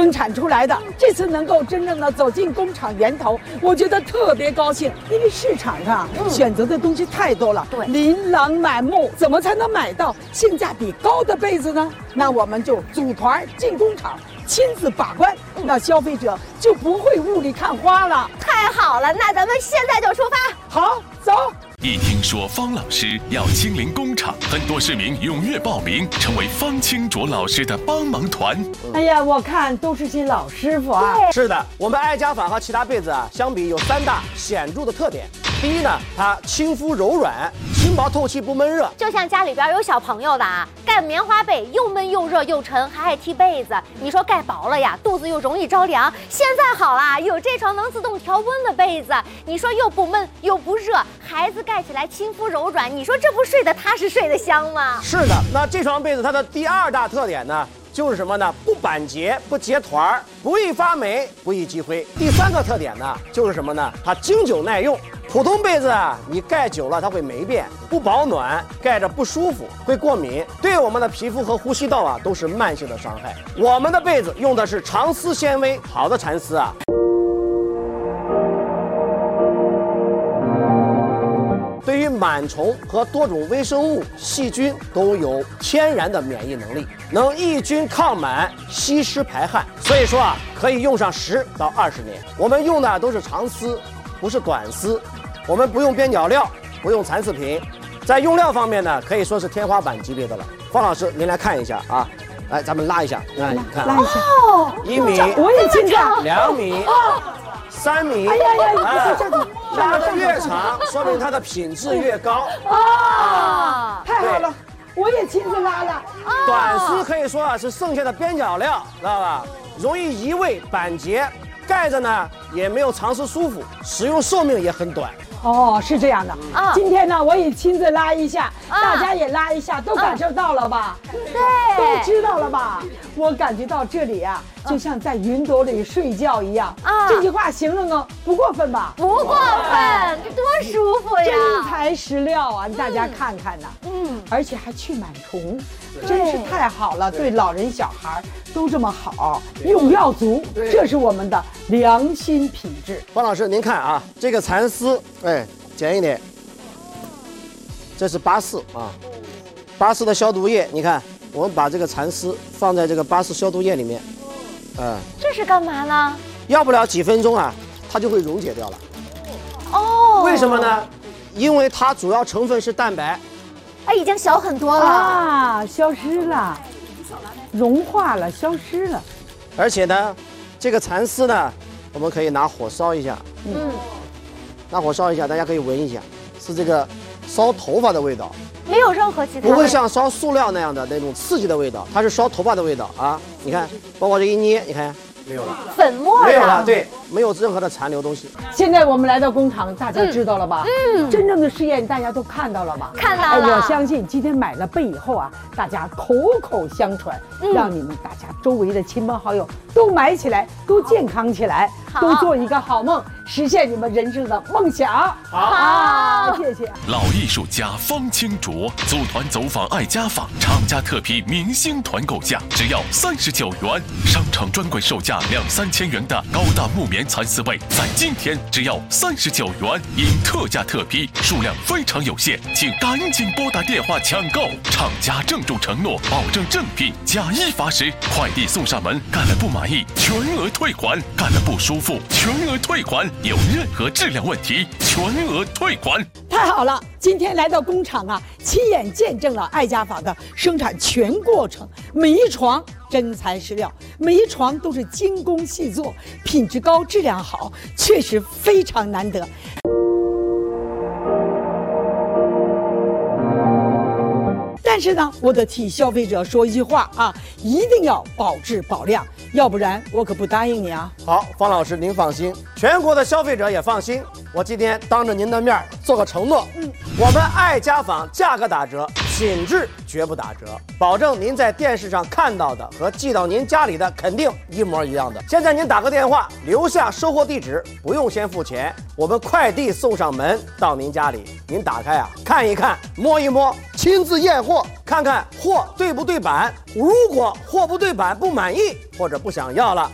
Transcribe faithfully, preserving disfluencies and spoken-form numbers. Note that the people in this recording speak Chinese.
生产出来的。这次能够真正的走进工厂源头，我觉得特别高兴，因为市场上、嗯、选择的东西太多了， 对， 琳琅满目，怎么才能买到性价比高的被子呢？那我们就组团进工厂，亲自把关，那消费者就不会雾里看花了。 太好了，那咱们现在就出发。 好，走。 一听说方老师要亲临工厂，很多市民踊跃报名，成为方清卓老师的帮忙团。 哎呀，我看都是些老师傅啊。 是的，我们爱家纺和其他被子啊相比有三大显著的特点。第一呢，它亲肤柔软，轻薄透气，不闷热。 就像家里边有小朋友的啊，盖棉花被又闷又热又沉，还爱踢被子。你说盖薄了呀，肚子又容易着凉。现在好啦，有这床能自动调温的被子，你说又不闷又不热，孩子盖起来亲肤柔软，你说这不睡得踏实睡得香吗？ 是的，那这床被子它的第二大特点呢，就是什么呢？不板结，不结团，不易发霉，不易积灰。第三个特点呢，就是什么呢？它经久耐用。普通被子啊，你盖久了它会霉变，不保暖，盖着不舒服，会过敏，对我们的皮肤和呼吸道啊都是慢性的伤害。我们的被子用的是长丝纤维，好的蚕丝啊。对于螨虫和多种微生物、细菌都有天然的免疫能力，能抑菌抗螨、吸湿排汗，所以说啊，可以用上十到二十年。我们用的都是长丝，不是短丝。我们不用边角料，不用蚕丝品，在用料方面呢，可以说是天花板级别的了。方老师，您来看一下啊，来，咱们拉一下，来，你看， 拉一下， 哦， 一米， 我也亲长，两米，哦，三米， 哎呀呀，你啊这样拉得越长，说明它的品质越高。 啊，太好了，我也亲自拉了。 短丝可以说啊是剩下的边角料，知道吧？容易移位板结，盖着呢也没有长时舒服，使用寿命也很短。 哦，是这样的啊。今天呢，我也亲自拉一下， 啊、 大家也拉一下，都感受到了吧？ 对， 都知道了吧？我感觉到这里啊，就像在云朵里睡觉一样。啊，这句话形容呢不过分吧？ 不过分，这多舒服呀！ 真材实料啊，大家看看呐。嗯，而且还去螨虫，真是太好了，对老人小孩都这么好，用料足，这是我们的良心品质。 方老师，您看啊，这个蚕丝，哎，剪一点，这是八四啊，八四的消毒液，你看，我们把这个蚕丝放在这个八四消毒液里面，嗯， 这是干嘛呢？ 要不了几分钟啊，它就会溶解掉了。 哦， 为什么呢？因为它主要成分是蛋白。 哎，已经小很多了啊，消失了，融化了，消失了。 而且呢，这个蚕丝呢，我们可以拿火烧一下，嗯，拿火烧一下，大家可以闻一下，是这个烧头发的味道， 没有任何其他， 不会像烧塑料那样的那种刺激的味道，它是烧头发的味道啊！你看，包括这一捏，你看没有了， 粉末没有了，对，没有任何的残留东西。 现在我们来到工厂，大家知道了吧？嗯，真正的试验大家都看到了吧？ 看到了。 我相信今天买了被以后啊，大家口口相传，嗯、让你们大家周围的亲朋好友都买起来，都健康起来，都做一个好梦，实现你们人生的梦想。好，谢谢。 老艺术家方清卓组团走访爱家纺，厂家特批明星团购价只要三十九元，商场专柜售价两三千元的高大木棉蚕丝被，在今天只要三十九元，因特价特批，数量非常有限，请赶紧拨打电话抢购。厂家郑重承诺，保证正品，假一罚十，快递送上门，干了不满意全额退款，干了不舒服全额退款，有任何质量问题全额退款。 太好了，今天来到工厂啊，亲眼见证了爱家纺的生产全过程，每一床真材实料，每一床都是精工细作，品质高，质量好，确实非常难得。但是呢，我得替消费者说一句话啊，一定要保质保量，要不然我可不答应你啊。 好，方老师您放心，全国的消费者也放心。我今天当着您的面做个承诺，嗯，我们爱家纺价格打折，品质绝不打折，保证您在电视上看到的和寄到您家里的肯定一模一样的。现在您打个电话，留下收货地址，不用先付钱，我们快递送上门到您家里，您打开啊，看一看，摸一摸，亲自验货，看看货对不对版。如果货不对版不满意或者不想要了，